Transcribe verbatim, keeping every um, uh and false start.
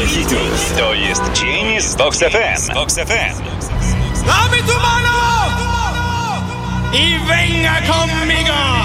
hitów. To jest Dzień z Vox F M. Z Vox F M. ¡Dame tu mano! ¡Y venga conmigo!